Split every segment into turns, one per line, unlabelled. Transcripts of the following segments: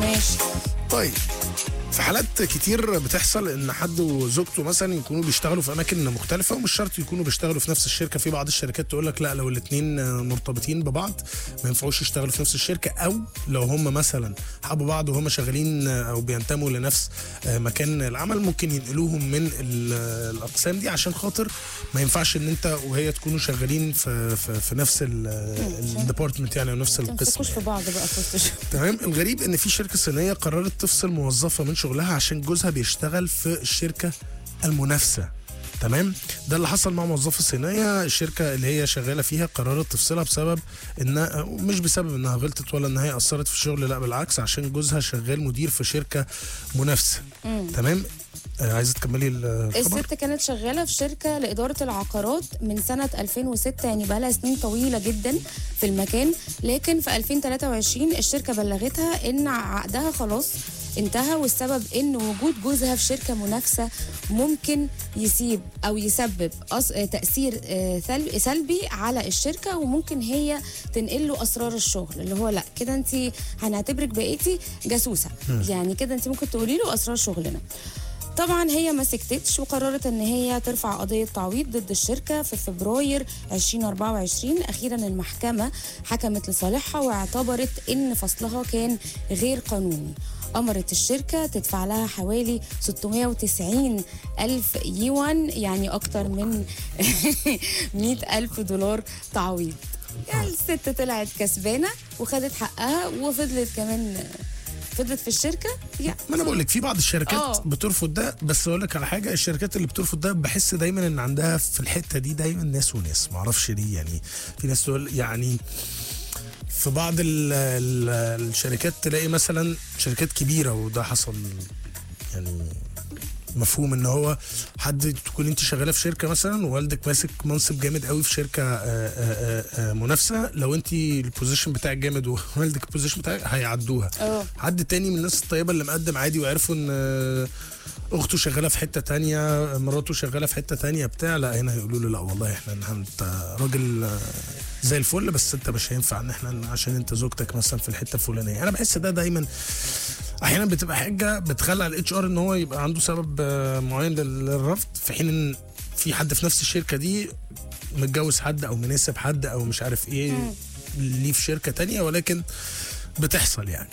ماشي.
طيب في حالات كتير بتحصل ان حد وزوجته مثلا يكونوا بيشتغلوا في اماكن مختلفه، ومش شرط يكونوا بيشتغلوا في نفس الشركه. في بعض الشركات تقول لك لا، لو الاثنين مرتبطين ببعض ما ينفعوش يشتغلوا في نفس الشركه، او لو هم مثلا حبوا بعض وهم شغالين او بينتموا لنفس مكان العمل ممكن ينقلوهم من الاقسام دي، عشان خاطر ما ينفعش ان انت وهي تكونوا شغالين في نفس الديبارتمنت يعني، او نفس القسم.
تمسكوش في بعض بقى في وسط الشغل.
تمام. الغريب ان في شركه صينيه قررت تفصل موظفه من شغلها عشان جوزها بيشتغل في الشركه المنافسه. تمام. ده اللي حصل مع موظفه صينيه. الشركه اللي هي شغاله فيها قررت تفصلها بسبب انها، مش بسبب انها غلطت ولا انها هي اثرت في الشغل، لا بالعكس، عشان جوزها شغال مدير في شركه منافسه. تمام. عايزه تكملي الخبر؟
الست كانت شغاله في شركه لاداره العقارات من سنه 2006، يعني بقى لها سنين طويله جدا في المكان. لكن في 2023 الشركه بلغتها ان عقدها خلاص انتهى، والسبب ان وجود جوزها في شركه منافسه ممكن يسبب تاثير سلبي على الشركه، وممكن هي تنقل له اسرار الشغل، اللي هو لا كده انت هنعتبرك بقيتي جاسوسه، يعني كده انت ممكن تقولي له اسرار شغلنا. طبعا هي ما سكتتش وقررت ان هي ترفع قضيه تعويض ضد الشركه في فبراير 2024. اخيرا المحكمه حكمت لصالحها واعتبرت ان فصلها كان غير قانوني. أمرت الشركة تدفع لها حوالي 690 ألف يوان، يعني أكتر من 100 ألف دولار تعويض. يعني الست طلعت كسبانة وخدت حقها، وفضلت كمان فضلت في الشركه يعني.
ما انا بقول لك في بعض الشركات بترفض ده، بس اقول لك على حاجه، الشركات اللي بترفض ده بحس دايما ان عندها في الحته دي دايما ناس وناس، ما اعرفش ليه. يعني في ناس تقول يعني في بعض الشركات تلاقي مثلا شركات كبيره، وده حصل يعني، مفهوم ان هو حد تكون انت شغاله في شركه مثلا ووالدك ماسك منصب جامد قوي في شركه منافسه، لو انت البوزيشن بتاعك جامد ووالدك البوزيشن بتاعك هيعدوها. حد تاني من الناس الطيبه اللي مقدم عادي وعرفوا ان اخته شغاله في حته تانية، مراته شغاله في حته تانية بتاع، لا هنا هيقولوا له لا والله احنا انت راجل زي الفل، بس انت مش هينفع ان احنا عشان انت زوجتك مثلا في الحته الفلانيه. انا بحس ده دايما احيانا بتبقى حاجه بتخلي على الاتش ار ان هو يبقى عنده سبب معين للرفض، في حين ان في حد في نفس الشركه دي متجوز حد او مناسب حد او مش عارف ايه ليه في شركه تانية، ولكن بتحصل يعني.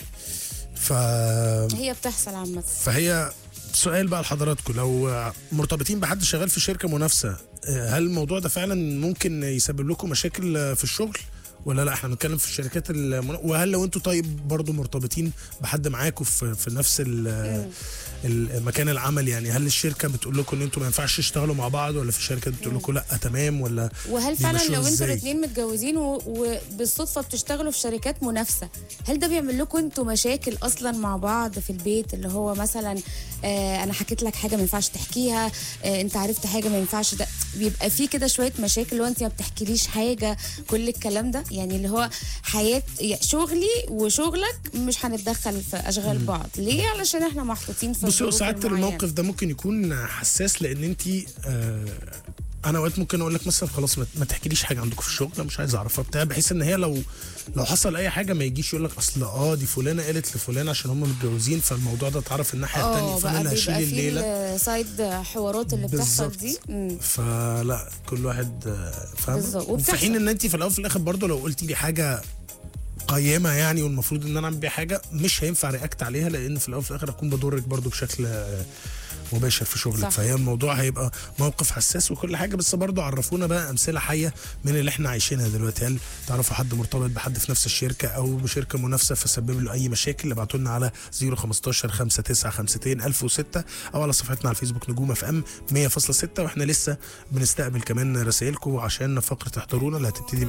هي بتحصل عامه.
فهي سؤال بقى لحضراتكم، لو مرتبطين بحد شغال في شركه منافسه، هل الموضوع ده فعلا ممكن يسبب لكم مشاكل في الشغل ولا لا؟ احنا بنتكلم في الشركات وهل لو انتوا طيب برضو مرتبطين بحد معاكم في نفس المكان العمل، يعني هل الشركه بتقول لكم ان انتوا ما ينفعش تشتغلوا مع بعض، ولا في شركات بتقول لكم لا تمام، ولا
وهل فعلا لو انتوا الاثنين متجوزين وبالصدفه بتشتغلوا في شركات منافسه، هل ده بيعمل لكم انتوا مشاكل اصلا مع بعض في البيت؟ اللي هو مثلا انا حكيت لك حاجه ما ينفعش تحكيها، انت عرفت حاجه ما ينفعش، ده بيبقى فيه كده شويه مشاكل، اللي هو انت ما بتحكيليش حاجه، كل الكلام ده، يعني اللي هو حياه شغلي وشغلك مش هنتدخل في اشغال بعض. ليه؟ علشان احنا محطوطين في
بصوا ساعات الموقف ده ممكن يكون حساس، لان انت انا اوقات ممكن اقول لك مثلا خلاص ما تحكيليش حاجه عندكم في الشغل، انا مش عايز اعرفها بتاع، بحيث ان هي لو حصل اي حاجه ما يجيش يقول لك اصل دي فلانه قالت لفلان عشان هم متجوزين، فالموضوع ده اتعرف الناحيه الثانيه، فانا اللي هشيل الليله
سايد حوارات اللي بتحصل دي.
فلا كل واحد فاهم. في حين ان انت في الاول وفي الاخر برضه لو قلتي لي حاجه قيمه يعني، والمفروض ان انا اعمل بيها حاجه، مش هينفع رياكت عليها، لان في الاول وفي الاخر اكون بضرك برضو بشكل مباشر في شغلك. فهي الموضوع هيبقى موقف حساس وكل حاجه، بس برضو عرفونا بقى امثله حيه من اللي احنا عايشينها دلوقتي. هل تعرفوا حد مرتبط بحد في نفس الشركه او بشركه منافسه فسبب له اي مشاكل؟ ابعتوا لنا على 015 5952 1006 او على صفحتنا على الفيسبوك نجوم اف ام 100.6. واحنا لسه بنستقبل كمان رسائلكم عشان فقره احضرونا اللي هتبتدي